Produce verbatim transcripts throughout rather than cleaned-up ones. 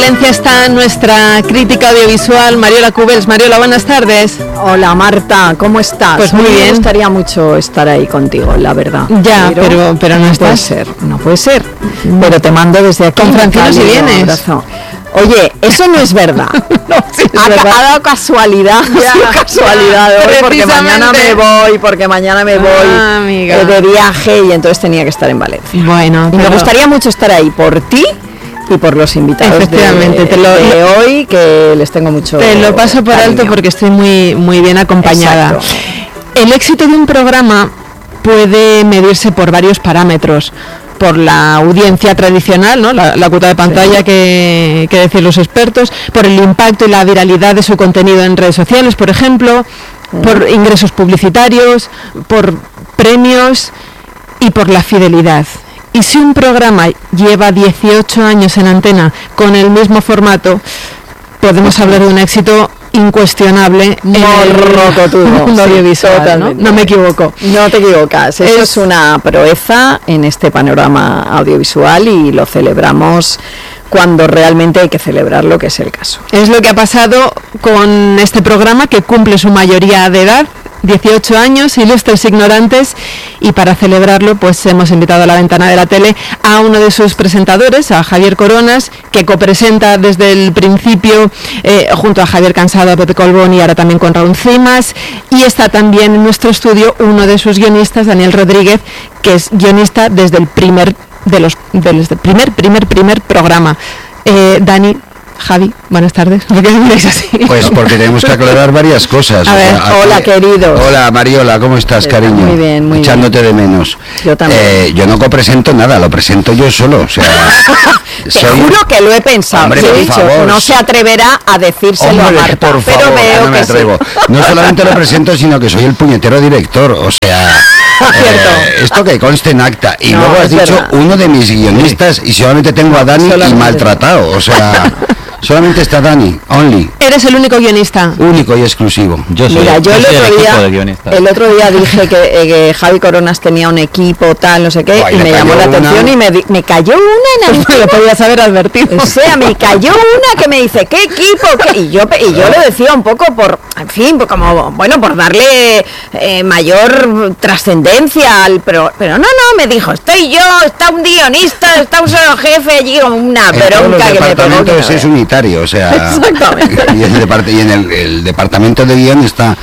Valencia está nuestra crítica audiovisual, Mariola Cubels. Mariola, buenas tardes. Hola Marta, ¿cómo estás? Pues muy bien. Me gustaría mucho estar ahí contigo, la verdad. Ya, pero, pero, pero no, no estás. puede ser, no puede ser. Pero te mando desde aquí. Con Francino si vienes. Abrazo. Oye, eso no es verdad. No, sí es ha, verdad. ha dado casualidad, Ya, ha sido casualidad ya, hoy, porque mañana me voy, porque mañana me voy Ah, amiga. eh, de viaje y entonces tenía que estar en Valencia. Bueno, Y pero- me gustaría mucho estar ahí por ti y por los invitados de, Efectivamente, te lo- de hoy, que les tengo mucho Te lo paso por cariño. alto porque estoy muy, muy bien acompañada. Exacto. El éxito de un programa puede medirse por varios parámetros. Por la audiencia tradicional, ¿no? la, la cuota de pantalla Sí. que, que decir los expertos, por el impacto y la viralidad de su contenido en redes sociales, por ejemplo, Mm. por ingresos publicitarios, por premios y por la fidelidad. Y si un programa lleva dieciocho años en antena con el mismo formato, podemos hablar de un éxito incuestionable en el Morrocotudo, mundo sí, audiovisual, ¿no? totalmente. No me equivoco. No te equivocas, eso Es- es una proeza en este panorama audiovisual y lo celebramos cuando realmente hay que celebrarlo, que es el caso. Es lo que ha pasado con este programa que cumple su mayoría de edad, dieciocho años, Ilustres Ignorantes, y para celebrarlo pues hemos invitado a la ventana de la tele a uno de sus presentadores, a Javier Coronas, que copresenta desde el principio eh, junto a Javier Cansado, a Pepe Colbón y ahora también con Raúl Cimas, y está también en nuestro estudio uno de sus guionistas, Daniel Rodríguez, que es guionista desde el primer de los desde el primer primer primer programa. Eh, Dani, Javi, buenas tardes. ¿Por qué me miráis así? Pues porque tenemos que aclarar varias cosas. A ver, hola, queridos. Hola Mariola, ¿cómo estás, Está cariño? muy bien, muy Echándote de menos. Yo también. Eh, yo no copresento nada, lo presento yo solo. O sea, Te soy- juro que lo he pensado, Hombre, te he por dicho, favor. no se atreverá a decírselo Hombre, a Marta, por pero favor, veo no me que atrevo. sí. No solamente lo presento, sino que soy el puñetero director. O sea, Cierto. eh, esto que conste en acta. Y No, luego has es dicho verdad. uno de mis guionistas y solamente tengo a Dani y Solamente. maltratado. O sea, solamente está Dani, only, Eres el único guionista. único y exclusivo. Yo soy, Mira, yo el soy otro equipo de día, guionistas. el otro día dije que, eh, que Javi Coronas tenía un equipo tal, no sé qué, Ay, y le me llamó cayó la una. atención y me, di- me cayó una en el Lo podías haber advertido. O sea, me cayó una que me dice, ¿qué equipo? ¿Qué? Y yo pe- y yo lo decía un poco por, en fin, pues como, bueno, por darle eh, mayor trascendencia al, pero, pero no, no, me dijo, estoy yo, está un guionista, está un solo jefe allí, una En todos los bronca que me pegó. departamentos que- es unitario, o sea, Exactamente. y en el, depart- y en el, el departamento de guión está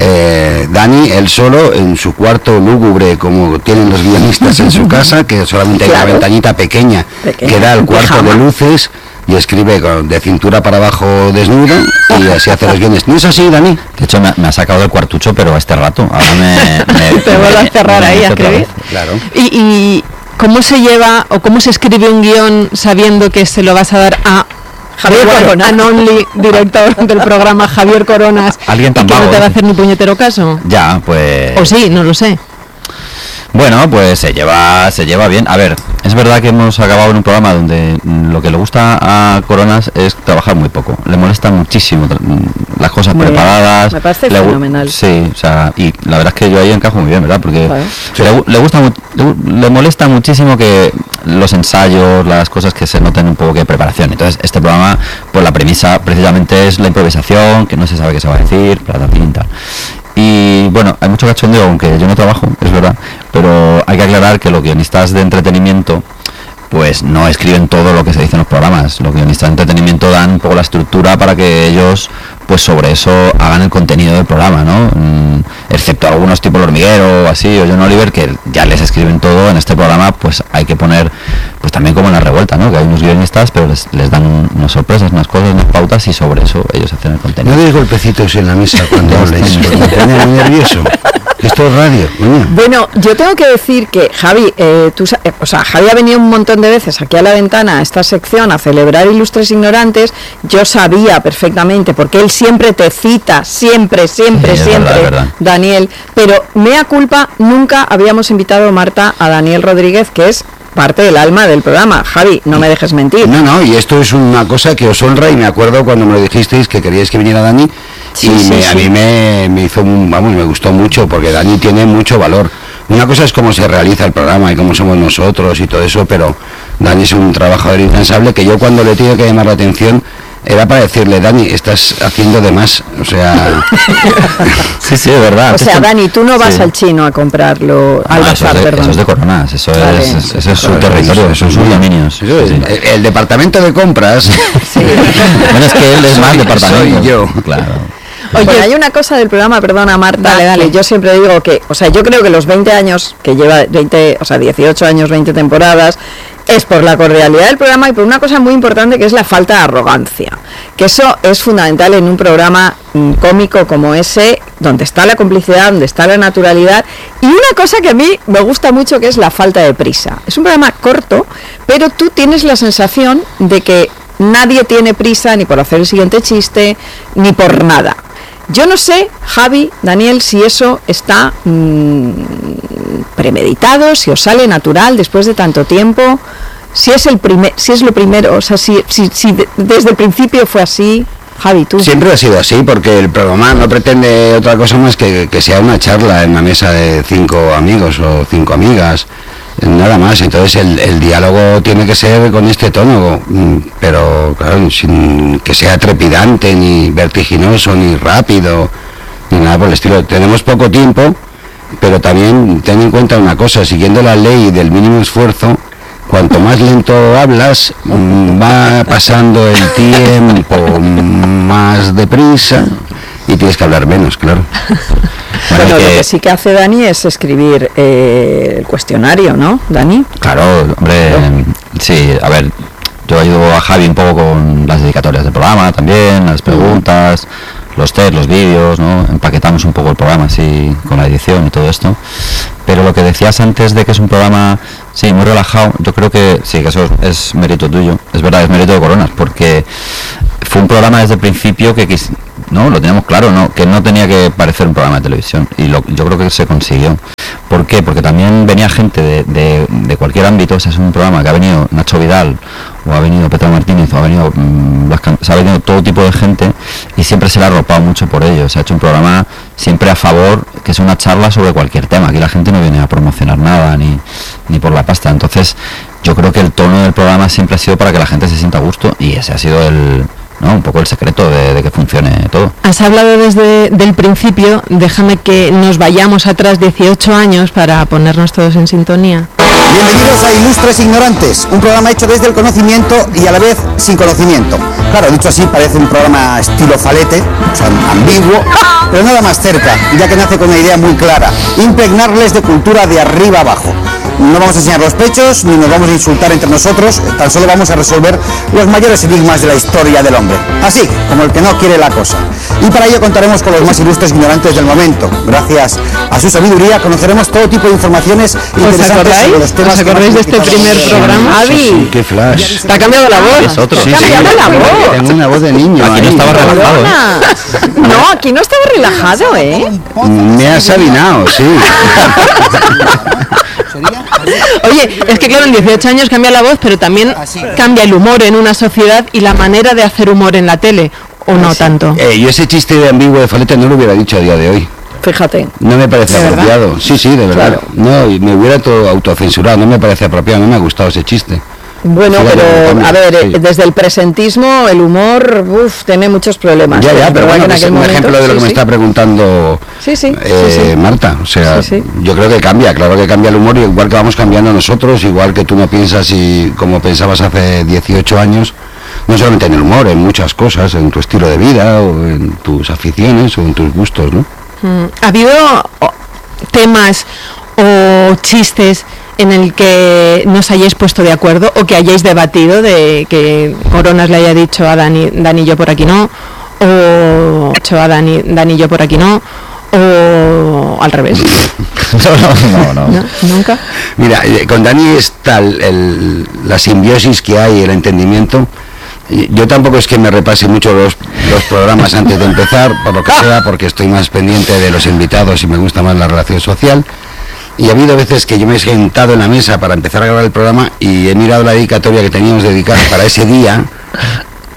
eh, Dani, él solo, en su cuarto lúgubre, como tienen los guionistas en su casa, que solamente hay Claro. una ventanita pequeña, Pequeña, que da al cuarto pijama. de luces, y escribe con- de cintura para abajo desnudo, y así hace los guiones. ¿No es así, Dani? De hecho, me, me ha sacado del cuartucho, pero a este rato. Ahora me... me Te vuelvo a cerrar me ahí a meto otra escribir. vez. Claro. Y, y ¿cómo se lleva o cómo se escribe un guión sabiendo que se lo vas a dar a Javier bueno, Coronas. an only director del programa, Javier Coronas, Alguien y tan que no vago, te va a ¿eh? hacer ni puñetero caso? Ya, pues... O sí, no lo sé. Bueno, pues se lleva, se lleva bien. A ver, es verdad que hemos acabado en un programa donde mm, lo que le gusta a Coronas es trabajar muy poco. Le molesta muchísimo tra- mm, las cosas Muy bien. preparadas. Me parece Le gu- fenomenal. Sí, o sea, y la verdad es que yo ahí encajo muy bien, ¿verdad? Porque Claro. le, gu- le gusta, mu- le, gu- le molesta muchísimo que los ensayos, las cosas que se noten un poco que preparación. Entonces, este programa, pues la premisa precisamente es la improvisación, que no se sabe qué se va a decir, plata, pinta. Y bueno, hay mucho cachondeo, aunque yo no trabajo, es verdad, pero hay que aclarar que los guionistas de entretenimiento pues no escriben todo lo que se dice en los programas. Los guionistas de entretenimiento dan un poco la estructura para que ellos pues sobre eso hagan el contenido del programa, ¿no? Mm, excepto algunos tipo El Hormiguero o así, o John Oliver, que ya les escriben todo. En este programa pues hay que poner, pues también como en La Revuelta, ¿no? Que hay unos guionistas, pero les, les dan un- unas sorpresas, unas cosas, unas pautas, y sobre eso ellos hacen el contenido. No des golpecitos en la mesa cuando hables, porque me pone muy nervioso. Esto es radio, coño. Bueno, yo tengo que decir que Javi, eh, tú, sa- eh, o sea, Javi ha venido un montón de veces aquí a la ventana, a esta sección, a celebrar Ilustres Ignorantes. Yo sabía perfectamente, porque él siempre te cita, siempre, siempre, Sí, es siempre, verdad, es verdad. Daniel. Pero mea culpa, nunca habíamos invitado, Marta, a Daniel Rodríguez, que es parte del alma del programa. Javi, no me dejes mentir. No, no, y esto es una cosa que os honra, y me acuerdo cuando me lo dijisteis que queríais que viniera Dani, Sí, y sí, me- sí. a mí me, me hizo, un- vamos, me gustó mucho, porque Dani tiene mucho valor. Una cosa es cómo se realiza el programa y cómo somos nosotros y todo eso, pero Dani es un trabajador incansable que yo cuando le tengo que llamar la atención era para decirle, Dani, estás haciendo de más, o sea... sí, sí, de verdad. O sea, Esto... Dani, tú no vas sí. al chino a comprarlo, al no, bazar, eso, es de, perdón. eso es de Coronas, eso vale. es, es, ese es su Claro, territorio, eso, son eso, sus dominios. Eso, sí, sí. el, el departamento de compras... Sí. Bueno, es que él es más Soy- departamento. soy yo. Claro. Oye, bueno, hay una cosa del programa, perdona Marta, Dale, dale. que yo siempre digo que, o sea, yo creo que los veinte años, que lleva veinte, o sea, dieciocho años, veinte temporadas, es por la cordialidad del programa y por una cosa muy importante que es la falta de arrogancia, que eso es fundamental en un programa mm, cómico como ese, donde está la complicidad, donde está la naturalidad, y una cosa que a mí me gusta mucho que es la falta de prisa. Es un programa corto, pero tú tienes la sensación de que nadie tiene prisa ni por hacer el siguiente chiste, ni por nada. Yo no sé, Javi, Daniel, si eso está mmm, premeditado, si os sale natural después de tanto tiempo, si es el primer, si es lo primero, o sea, si, si, si de, desde el principio fue así. Javi, tú. Siempre ha sido así, porque el programa no pretende otra cosa más que que sea una charla en una mesa de cinco amigos o cinco amigas, nada más. Entonces el, el diálogo tiene que ser con este tono, pero claro, sin que sea trepidante, ni vertiginoso, ni rápido, ni nada por el estilo. Tenemos poco tiempo, pero también ten en cuenta una cosa, siguiendo la ley del mínimo esfuerzo, cuanto más lento hablas, va pasando el tiempo más deprisa y tienes que hablar menos, claro. Bueno, Bueno, lo que- que sí que hace Dani es escribir eh, el cuestionario, ¿no, Dani? Claro, hombre, sí, a ver, yo ayudo a Javi un poco con las dedicatorias del programa también, las preguntas, los test, los vídeos, ¿no? Empaquetamos un poco el programa así con la edición y todo esto. Pero lo que decías antes de que es un programa, sí, muy relajado, yo creo que sí, que eso es, es mérito tuyo, es verdad, es mérito de Coronas, porque fue un programa desde el principio que quis, no, lo teníamos claro, no, que no tenía que parecer un programa de televisión y lo, yo creo que se consiguió. ¿Por qué? Porque también venía gente de, de, de cualquier ámbito. O sea, es un programa que ha venido Nacho Vidal, o ha venido Petra Martínez, o ha venido, mmm, las, se ha venido todo tipo de gente y siempre se le ha arropado mucho por ello. Se ha hecho un programa siempre a favor, que es una charla sobre cualquier tema. Aquí la gente no viene a promocionar nada, ni, ni por la pasta. Entonces, yo creo que el tono del programa siempre ha sido para que la gente se sienta a gusto y ese ha sido el... ¿no? Un poco el secreto de, de que funcione todo. Has hablado desde el principio, déjame que nos vayamos atrás dieciocho años para ponernos todos en sintonía. Bienvenidos a Ilustres Ignorantes, un programa hecho desde el conocimiento y a la vez sin conocimiento. Claro, dicho así parece un programa estilo falete, o sea, ambiguo, pero nada más cerca, ya que nace con una idea muy clara: impregnarles de cultura de arriba abajo. No vamos a enseñar los pechos, ni nos vamos a insultar entre nosotros, tan solo vamos a resolver los mayores enigmas de la historia del hombre. Así, como el que no quiere la cosa. Y para ello contaremos con los más ilustres ignorantes del momento. Gracias a su sabiduría conoceremos todo tipo de informaciones interesantes acordáis? sobre los temas ¿Os que acordáis más de este criticados primer son. programa? Javi, Sí, qué flash. ¿Te ha cambiado la voz? Es otro. Sí, ¿Te ha sí, cambiado la voz? tengo una voz de niño. Aquí no ahí. estaba relajado, ¿eh? Perdona. No, aquí no estaba relajado, ¿eh? Me has sabinado, sí. Oye, es que claro, en dieciocho años cambia la voz, pero también cambia el humor en una sociedad y la manera de hacer humor en la tele, ¿o no tanto? Eh, yo ese chiste de ambiguo de falete no lo hubiera dicho a día de hoy. Fíjate. No me parece ¿De verdad? apropiado. Sí, sí, de verdad. Claro. No, y me hubiera todo autocensurado. No me parece apropiado. No me ha gustado ese chiste. Bueno, Fíjate cómo pero cambia, a ver, sí. eh, desde el presentismo el humor, uff, tiene muchos problemas. Ya, ¿eh? ya, pero Igual bueno, que en es aquel un momento, ejemplo de lo sí, que me sí. está preguntando Sí, sí, eh, sí, sí. Marta. O sea, Sí, sí. yo creo que cambia, claro que cambia el humor, igual que vamos cambiando nosotros, igual que tú no piensas y como pensabas hace dieciocho años, no solamente en el humor, en muchas cosas, en tu estilo de vida, o en tus aficiones, o en tus gustos, ¿no? Mm, ¿Ha habido o, temas o chistes en el que nos hayáis puesto de acuerdo o que hayáis debatido, de que Coronas le haya dicho a Dani, Dani yo por aquí no, o dicho a Dani, Dani yo por aquí no, o al revés? No, no, no. ¿No? ¿Nunca? Mira, eh, con Dani está el- el- la simbiosis que hay, el entendimiento. Y yo tampoco es que me repase mucho los, los programas antes de empezar, por lo que sea, porque estoy más pendiente de los invitados y me gusta más la relación social. Y ha habido veces que yo me he sentado en la mesa para empezar a grabar el programa y he mirado la dedicatoria que teníamos dedicada para ese día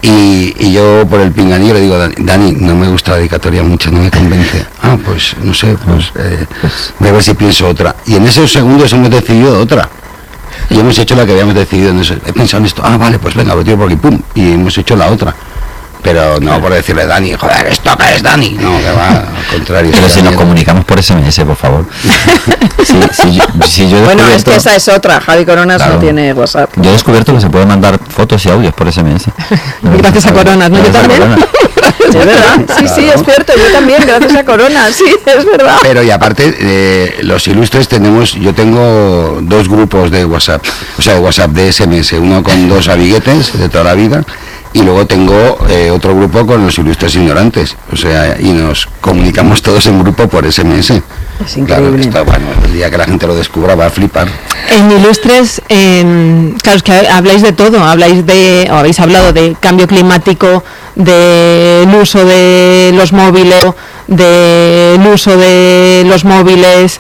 Y, y yo por el pinganillo le digo, Dani, no me gusta la dedicatoria mucho, no me convence. Ah, pues no sé, pues eh, voy a ver si pienso otra. Y en esos segundos hemos decidido otra. Y hemos hecho la que habíamos decidido en eso. He pensado en esto, ah, vale, pues venga, lo tiro por aquí, pum. Y hemos hecho la otra. Pero no por decirle Dani, joder, esto que es Dani. No, que va, al contrario. Pero si nos comunicamos por ese eme ese, por favor. si, si yo, si yo bueno, es que esa es otra. Javi Coronas claro, no tiene WhatsApp. Yo he descubierto que se puede mandar fotos y audios por ese eme ese. Gracias a Coronas, ¿no? Yo también. Es verdad, sí, claro. Sí, es cierto, yo también, gracias a Coronas, sí, es verdad. Pero y aparte, eh, los ilustres tenemos, yo tengo dos grupos de WhatsApp, o sea, de WhatsApp de ese eme ese, uno con dos amiguetes de toda la vida, y luego tengo eh, otro grupo con los ilustres ignorantes, o sea, y nos comunicamos todos en grupo por ese eme ese. Es increíble. Claro, está, bueno, el día que la gente lo descubra va a flipar. En Ilustres, eh, claro, es que habláis de todo, habláis de, o habéis hablado de cambio climático, del uso de los móviles, del uso de los móviles,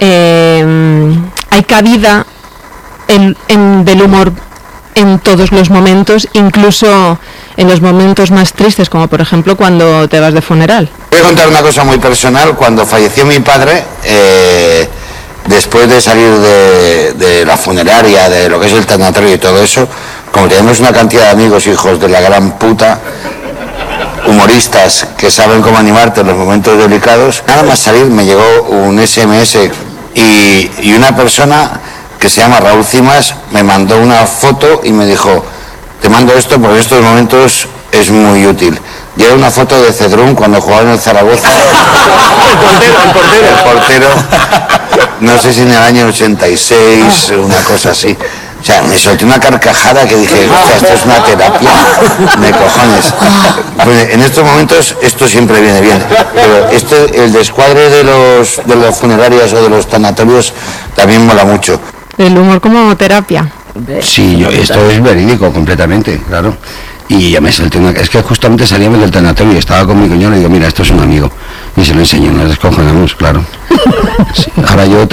eh, hay cabida en, en, del humor en todos los momentos, incluso en los momentos más tristes, como por ejemplo cuando te vas de funeral. Voy a contar una cosa muy personal. Cuando falleció mi padre, eh, después de salir de, de la funeraria, de lo que es el tanatorio y todo eso, como tenemos una cantidad de amigos, hijos de la gran puta, humoristas que saben cómo animarte en los momentos delicados, nada más salir me llegó un ese eme ese y, y una persona que se llama Raúl Cimas me mandó una foto y me dijo, te mando esto porque en estos momentos es muy útil. Y era una foto de Cedrún cuando jugaba en el Zaragoza. El portero, el portero. El portero, no sé si en el año ochenta y seis, una cosa así. O sea, me solté una carcajada que dije, hostia, esto es una terapia de cojones. Pues en estos momentos esto siempre viene bien, pero este, el descuadre de los de las funerarias o de los tanatorios también mola mucho. El humor como terapia. Sí, yo, esto es verídico completamente, claro. Y ya me salté una... Es que justamente salíamos del tanatorio y estaba con mi cuñado y digo, mira, esto es un amigo. Y se lo enseño, nos descojonamos, claro. Sí, ahora yo...